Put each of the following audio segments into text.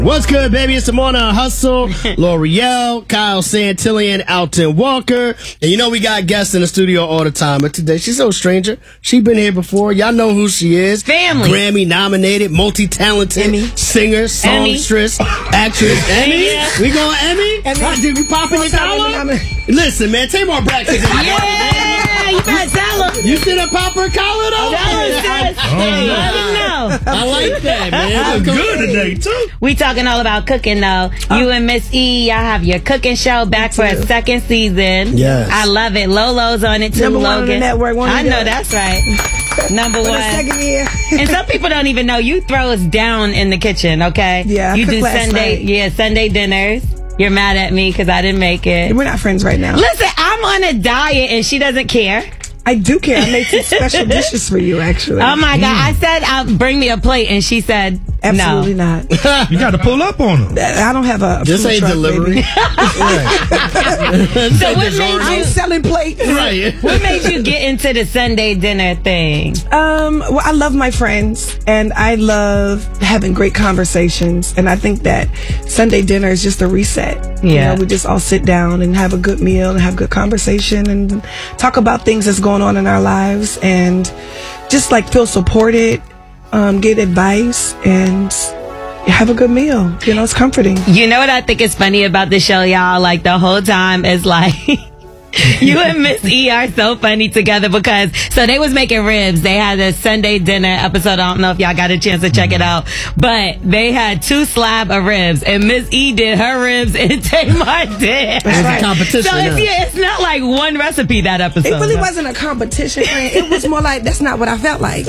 What's good, baby? It's the Morning Hustle. L'Oreal, Kyle Santillan, Alton Walker. And you know we got guests in the studio all the time. But today, she's no stranger. She been here before. Y'all know who she is. Family. Grammy-nominated, multi-talented singer, songstress, actress. Emmy? We going Emmy? Did we pop in your collar? Listen, man, Tamar Braxton. Yeah, you better tell her. You see the pop her collar, though? Let him know. I like that, man. Look good today, too. We talking all about cooking, though. You and Miss E, y'all have your cooking show back for a second season. Yes. I love it. Lolo's on it, too, Number Logan. one on the network. I know that's right. Number one. Second year. And some people don't even know you throw us down in the kitchen, okay? Yeah, I you do cooked last Sunday, night. Sunday dinners. You're mad at me because I didn't make it. We're not friends right now. Listen, I'm on a diet and she doesn't care. I do care. I made some special dishes for you, actually. Oh my God. I said, bring me a plate, and she said, Absolutely no. not. You got to pull up on them. I don't have a This food ain't truck, delivery. baby. So what made I ain't selling plates. Right. What made you get into the Sunday dinner thing? Well, I love my friends, and I love having great conversations, and I think that Sunday dinner is just a reset. You Yeah. know, we just all sit down and have a good meal and have good conversation and talk about things that's going on in our lives and just like feel supported, get advice, and have a good meal. You know, it's comforting. You know what I think is funny about the show, y'all? Like, the whole time is like... You and Miss E are so funny together because so they was making ribs. They had a Sunday dinner episode. I don't know if y'all got a chance to check it out, but they had 2 slab of ribs, and Miss E did her ribs and Tamar did. It's a competition. So it's not like one recipe that episode. It really wasn't a competition, friend. It was more like, that's not what I felt like.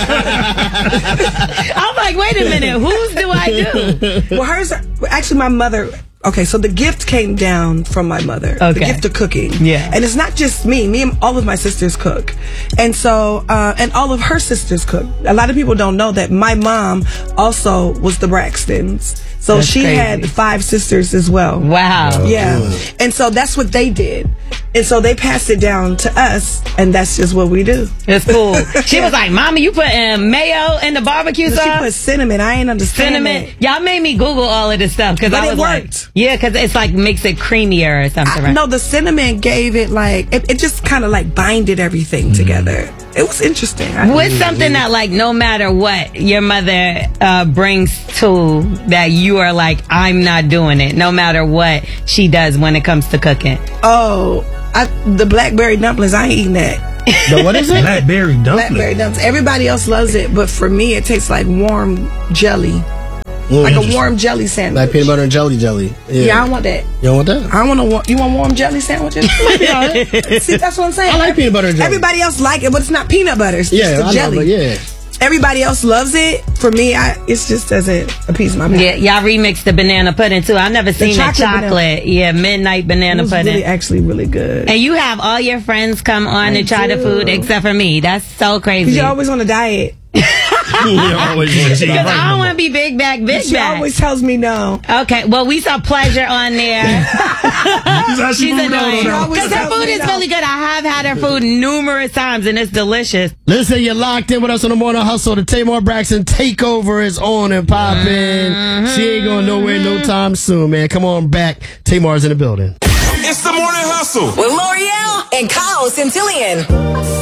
I'm like, wait a minute, whose do I do? Well, hers, actually, my mother. Okay, so the gift came down from my mother. Okay. The gift of cooking. Yeah. And it's not just me. Me and all of my sisters cook. And so, and all of her sisters cook. A lot of people don't know that my mom also was the Braxtons. So That's she crazy. had 5 sisters as well. Wow. Yeah. And so that's what they did. And so they passed it down to us, and that's just what we do. It's cool. She was like, Mama, you putting mayo in the barbecue sauce? She put cinnamon. I ain't understand Cinnamon. it. Y'all made me Google all of this stuff because But I it was like, worked. yeah, because it's like makes it creamier or something, right? No, the cinnamon gave it like, it just kind of like binded everything together. It was interesting. What's something that like no matter what your mother brings to that you are like, I'm not doing it, no matter what she does when it comes to cooking? Oh, the blackberry dumplings, I ain't eating that. No, what is it? Blackberry dumpling. Blackberry dumplings. Everybody else loves it, but for me, it tastes like warm jelly. Like a warm jelly sandwich. Like peanut butter and jelly. Yeah, I don't want that. You don't want that? I want you want warm jelly sandwiches? See, that's what I'm saying. I like peanut butter and jelly. Everybody else like it, but it's not peanut butter. It's Yeah, just the I jelly. know, but yeah. Everybody else loves it. For me, it just doesn't appease my mouth. Yeah, y'all remixed the banana pudding too. I've never seen the chocolate. Yeah, midnight banana It was pudding. really, actually really good. And you have all your friends come on and try the do. food except for me. That's so crazy. Because you're always on a diet. Always Because I don't want to be big back. She always tells me no. Okay, well, we saw Pleasure on there. She's annoying. Because her food is really good. I have had her food numerous times, and it's delicious. Listen, you're locked in with us on the Morning Hustle. The Tamar Braxton takeover is on and popping. She ain't going nowhere no time soon, man. Come on back. Tamar's in the building. It's the Morning Hustle with L'Oreal and Kyle Santillan.